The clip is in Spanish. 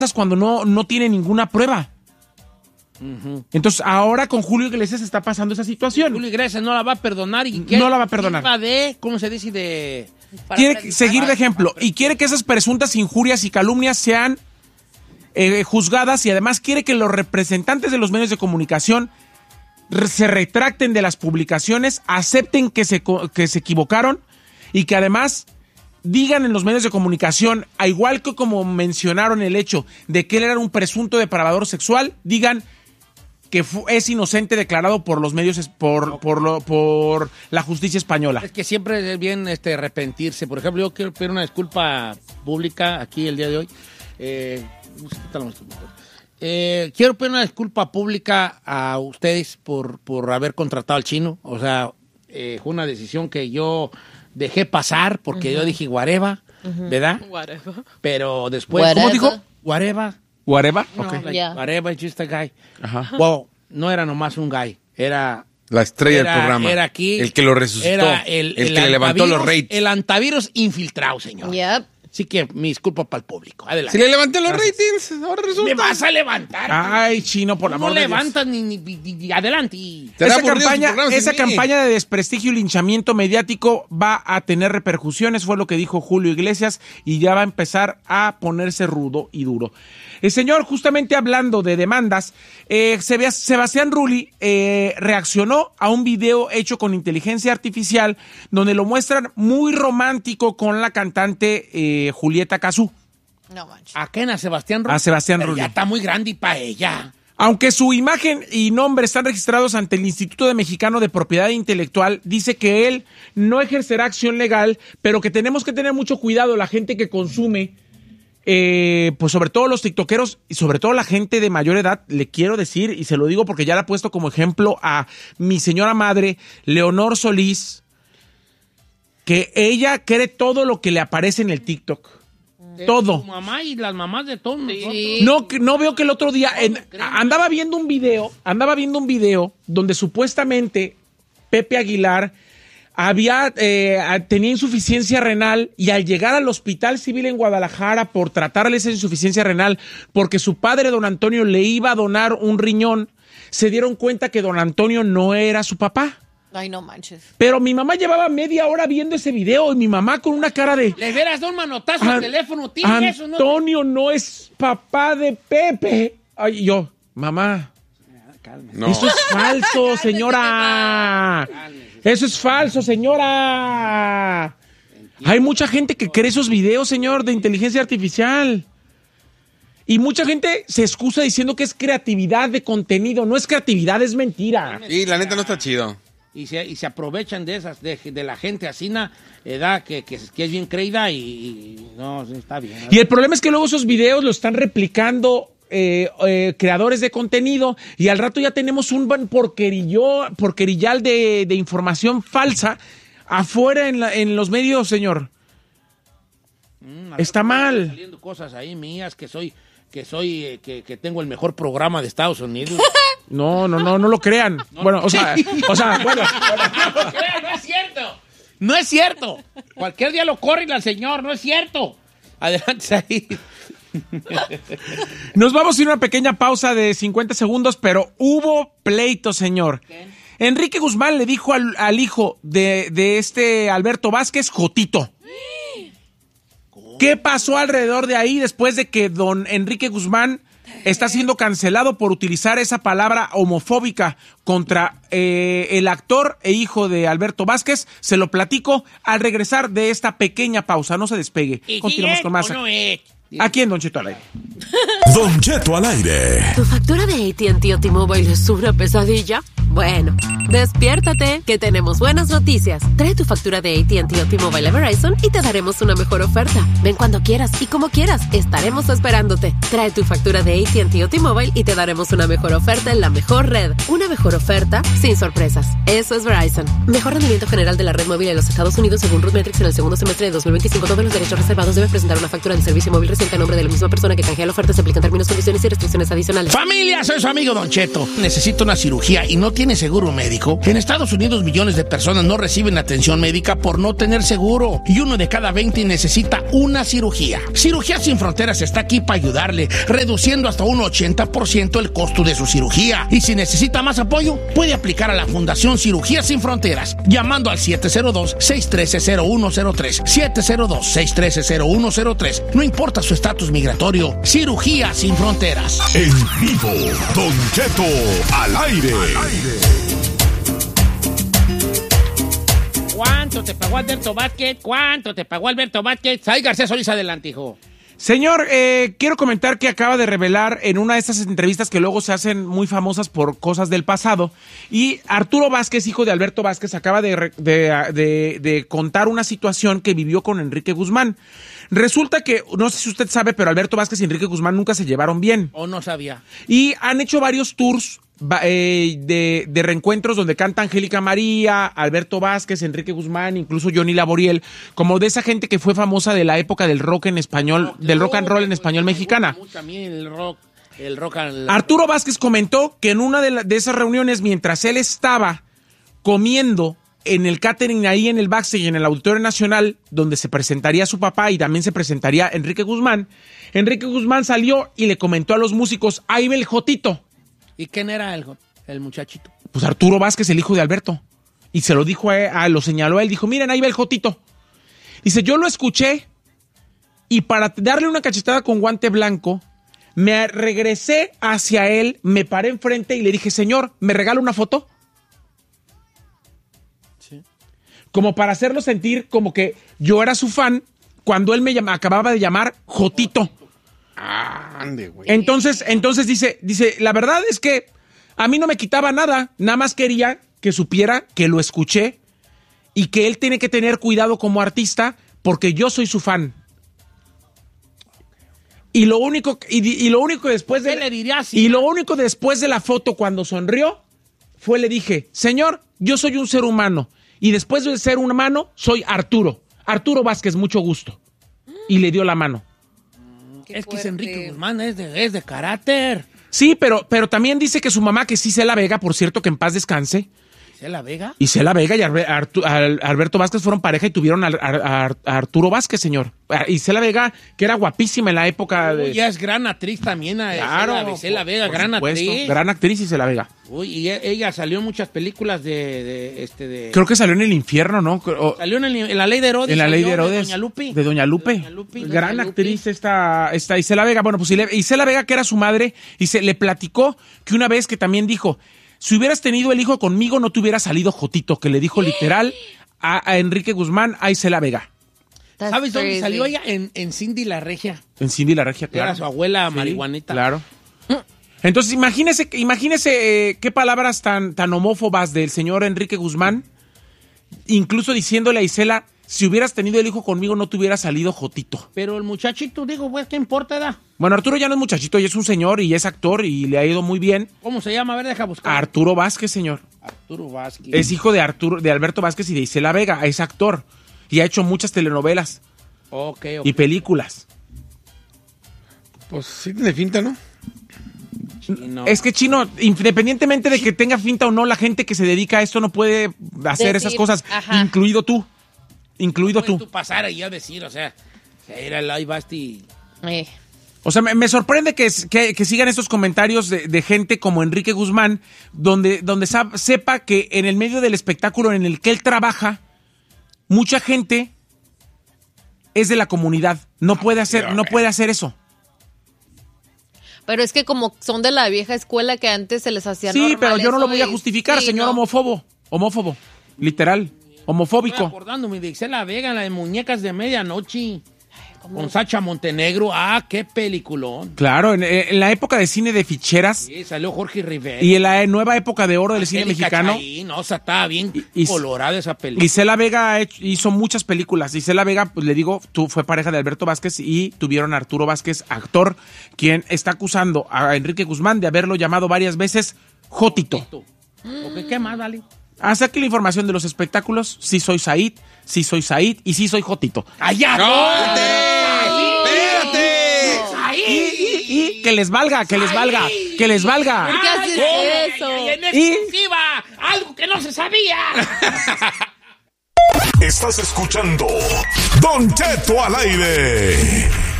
cuando no tiene ninguna prueba. Uh-huh. Entonces, ahora con Julio Iglesias está pasando esa situación. Julio Iglesias no la va a perdonar. ¿Y qué? No la va a perdonar. ¿Cómo se dice? Quiere seguir de ejemplo y quiere que esas presuntas injurias y calumnias sean juzgadas, y además quiere que los representantes de los medios de comunicación se retracten de las publicaciones, acepten que se equivocaron y que además digan en los medios de comunicación, a igual que como mencionaron el hecho de que él era un presunto depravador sexual, digan que es inocente declarado por los medios, por la justicia española. Es que siempre es bien arrepentirse. Por ejemplo, yo quiero pedir una disculpa pública aquí el día de hoy. Quiero pedir una disculpa pública a ustedes por haber contratado al Chino. O sea, fue una decisión que yo dejé pasar porque yo dije guareva, ¿verdad? Whatever. Pero después... ¿Cómo dijo? Guareva. ¿Guareva? No, Okay. Guareva, just a guy. Ajá. Well, no era nomás un guy, era... La estrella del programa. Era aquí. El que lo resucitó. Era el que le levantó los ratings. El antivirus infiltrado, señor. Yep. Así que mi disculpa para el público. Adelante. Si le levanté los ratings, ahora resulta. Me vas a levantar. Ay, Chino, por amor de Dios. No levantas ni adelante. Esa campaña de desprestigio y linchamiento mediático va a tener repercusiones, fue lo que dijo Julio Iglesias, y ya va a empezar a ponerse rudo y duro. El señor, justamente hablando de demandas, Sebastián Rulli reaccionó a un video hecho con inteligencia artificial donde lo muestran muy romántico con la cantante Julieta Cazú. No manches. ¿A quién? ¿A Sebastián Rulli? A Sebastián Rulli. Ya está muy grande y para ella. Aunque su imagen y nombre están registrados ante el Instituto Mexicano de Propiedad Intelectual, dice que él no ejercerá acción legal, pero que tenemos que tener mucho cuidado la gente que consume, pues sobre todo los tiktokeros y sobre todo la gente de mayor edad. Le quiero decir, y se lo digo porque ya la he puesto como ejemplo a mi señora madre, Leonor Solís, que ella cree todo lo que le aparece en el TikTok. Todo. Tu mamá y las mamás de todos nosotros. No veo que el otro día andaba viendo un video donde supuestamente Pepe Aguilar tenía insuficiencia renal, y al llegar al Hospital Civil en Guadalajara por tratarle esa insuficiencia renal, porque su padre don Antonio le iba a donar un riñón, se dieron cuenta que don Antonio no era su papá. Ay, no manches. Pero mi mamá llevaba media hora viendo ese video y mi mamá con una cara de... Le hubieras dado un manotazo al teléfono, tío. Antonio no es papá de Pepe. Ay, yo, mamá. No. Eso es falso, señora. Eso es falso, señora. Hay mucha gente que cree esos videos, señor, de inteligencia artificial. Y mucha gente se excusa diciendo que es creatividad de contenido. No es creatividad, es mentira. Y la neta no está chido. Y se aprovechan de esas, de la gente así, edad que es bien creída y no, está bien. Y el problema es que luego esos videos los están replicando creadores de contenido, y al rato ya tenemos un porquerillal de información falsa afuera en los medios, señor. Está mal. Saliendo cosas ahí mías que tengo el mejor programa de Estados Unidos. No lo crean. No, bueno, o sea, bueno. No lo crean, no es cierto. No es cierto. Cualquier día lo corren al señor, no es cierto. Adelante ahí. Nos vamos a ir a una pequeña pausa de 50 segundos, pero hubo pleito, señor. ¿Qué? Enrique Guzmán le dijo al hijo de Alberto Vázquez, Jotito. ¿Qué pasó alrededor de ahí después de que don Enrique Guzmán está siendo cancelado por utilizar esa palabra homofóbica contra el actor e hijo de Alberto Vázquez? Se lo platico al regresar de esta pequeña pausa. No se despegue. Continuamos con más. Aquí en Don Cheto al aire. Don Cheto al aire. ¿Tu factura de AT&T o T-Mobile es una pesadilla? Bueno, despiértate, que tenemos buenas noticias. Trae tu factura de AT&T o T-Mobile a Verizon y te daremos una mejor oferta. Ven cuando quieras y como quieras, estaremos esperándote. Trae tu factura de AT&T o T-Mobile y te daremos una mejor oferta en la mejor red. Una mejor oferta sin sorpresas. Eso es Verizon. Mejor rendimiento general de la red móvil en los Estados Unidos según RootMetrics en el segundo semestre de 2025. Todos los derechos reservados. Debes presentar una factura de servicio móvil reciente a nombre de la misma persona que canjea la oferta. Se aplican términos, condiciones y restricciones adicionales. Familia, soy su amigo Don Cheto. Necesito una cirugía y no tiene seguro médico? En Estados Unidos millones de personas no reciben atención médica por no tener seguro y 1 de cada 20 necesita una cirugía. Cirugías Sin Fronteras está aquí para ayudarle, reduciendo hasta un 80% el costo de su cirugía. Y si necesita más apoyo, puede aplicar a la Fundación Cirugías Sin Fronteras llamando al 702-613-0103. 702-613-0103. No importa su estatus migratorio. Cirugías Sin Fronteras. En vivo, Don Cheto al aire. ¿Cuánto te pagó Alberto Vázquez? ¿Cuánto te pagó Alberto Vázquez? Said García Solís, adelante, hijo. Señor, quiero comentar que acaba de revelar en una de estas entrevistas que luego se hacen muy famosas por cosas del pasado, y Arturo Vázquez, hijo de Alberto Vázquez, acaba de contar una situación que vivió con Enrique Guzmán. Resulta que, no sé si usted sabe, pero Alberto Vázquez y Enrique Guzmán nunca se llevaron bien. ¿O no sabía? Y han hecho varios tours de reencuentros donde canta Angélica María, Alberto Vázquez, Enrique Guzmán, incluso Johnny Laboriel, como de esa gente que fue famosa de la época del rock en español, del rock and roll en español mexicana. Mucho a mí el rock and... Arturo Vázquez comentó que en una de esas reuniones, mientras él estaba comiendo en el catering ahí en el backstage, en el Auditorio Nacional, donde se presentaría su papá y también se presentaría Enrique Guzmán salió y le comentó a los músicos, ahí va el Jotito. ¿Y quién era el muchachito? Pues Arturo Vázquez, el hijo de Alberto. Y se lo dijo lo señaló a él, dijo, miren, ahí va el Jotito. Dice, yo lo escuché y para darle una cachetada con guante blanco, me regresé hacia él, me paré enfrente y le dije, señor, ¿me regala una foto? Sí. Como para hacerlo sentir como que yo era su fan cuando él me acababa de llamar Jotito. Ande, güey. Entonces dice, la verdad es que a mí no me quitaba nada más quería que supiera que lo escuché y que él tiene que tener cuidado como artista porque yo soy su fan. Y lo único después de... ¿Qué le diría así? Y lo único después de la foto cuando sonrió le dije, señor, yo soy un ser humano y después de ser un humano soy Arturo Vázquez, mucho gusto. Y le dio la mano. Es que es Enrique Guzmán, es de carácter. Sí, pero también dice que su mamá, que sí Isela Vega, por cierto, que en paz descanse. ¿Isela Vega? Isela Vega y Alberto Vázquez fueron pareja y tuvieron a Arturo Vázquez, señor. Isela Vega, que era guapísima en la época de... Ella es gran actriz también. Claro. Isela Vega, por gran supuesto, actriz. Gran actriz Isela Vega. Uy, y ella salió en muchas películas de... Creo que salió en El Infierno, ¿no? Salió en La Ley de Herodes. En La Ley de Herodes. De Doña Lupe. Gran actriz esta Isela Vega. Bueno, pues Isela Vega, que era su madre, y se le platicó que una vez que también dijo, si hubieras tenido el hijo conmigo, no te hubiera salido Jotito, que le dijo literal a Enrique Guzmán, a Isela Vega. ¿Sabes dónde salió ella? En Cindy la Regia. En Cindy la Regia, claro. Era su abuela Sí, marihuanita. Claro. Entonces, imagínese qué palabras tan homófobas del señor Enrique Guzmán, incluso diciéndole a Isela, si hubieras tenido el hijo conmigo, no te hubiera salido Jotito. Pero el muchachito, digo, pues, ¿qué importa, da? Bueno, Arturo ya no es muchachito, ya es un señor y es actor y le ha ido muy bien. ¿Cómo se llama? A ver, deja buscar. Arturo Vázquez, señor. Arturo Vázquez. Es hijo de Alberto Vázquez y de Isela Vega, es actor y ha hecho muchas telenovelas y películas. Pues sí tiene finta, ¿no? Chino. Es que Chino, independientemente de que tenga finta o no, la gente que se dedica a esto no puede hacer esas cosas, ajá. incluido tú. Incluido Puedes tú. pasar ahí a decir, o sea, era el live Basti. O sea, me sorprende que sigan estos comentarios de gente como Enrique Guzmán, donde sepa que en el medio del espectáculo en el que él trabaja, mucha gente es de la comunidad. No puede hacer eso. Pero es que como son de la vieja escuela que antes se les hacía Sí, normal pero yo no lo eso voy a y- justificar, sí, señor no. homófobo, literal, Estoy homofóbico. acordándome de Isela Vega, la de Muñecas de Medianoche. Con Sacha Montenegro. Ah, qué peliculón. Claro, en la época de cine de ficheras Sí, salió Jorge Rivera. y en la nueva época de oro del cine Angélica mexicano, Chaín, no, o sea, estaba bien y- colorada esa película. Isela Vega hizo muchas películas. Isela Vega, pues le digo, fue pareja de Alberto Vázquez y tuvieron a Arturo Vázquez, actor, quien está acusando a Enrique Guzmán de haberlo llamado varias veces Jotito. Ok, ¿qué más, vale? Hasta aquí la información de los espectáculos. Sí soy Said y sí soy Jotito. ¡Allá! ¡Espérate! Y que les valga, que les valga, que les valga. ¿Por qué haces eso? Y en exclusiva, algo que no se sabía. Estás escuchando Don Cheto al aire.